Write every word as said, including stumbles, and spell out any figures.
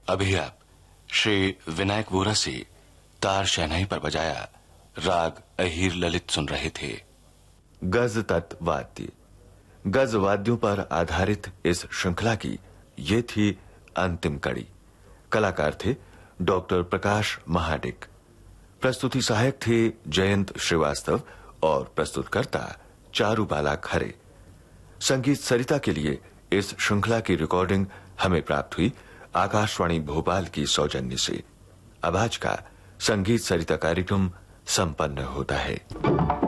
अभी आप श्री विनायक वोरा से तार शहनाई पर बजाया राग अहीर ललित सुन रहे थे। गज तत् वाद्य। गज वाद्यों पर आधारित इस श्रृंखला की ये थी अंतिम कड़ी। कलाकार थे डॉक्टर प्रकाश महाडिक, प्रस्तुति सहायक थे जयंत श्रीवास्तव और प्रस्तुतकर्ता चारुबाला खरे। संगीत सरिता के लिए इस श्रृंखला की रिकॉर्डिंग हमें प्राप्त हुई आकाशवाणी भोपाल की सौजन्य से। अब आज का संगीत सरिता कार्यक्रम संपन्न होता है।